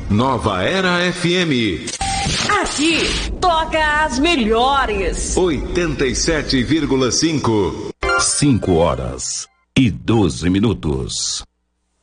Nova Era FM. Aqui toca as melhores. 87,5. 5 horas e 12 minutos.